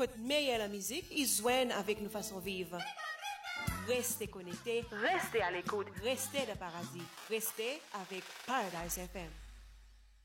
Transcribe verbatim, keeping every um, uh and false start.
Côte meilleure la musique, ils joignent avec nos façons de vivre. Restez connectés, Restez à l'écoute. restez de paradis, restez avec Paradise F M.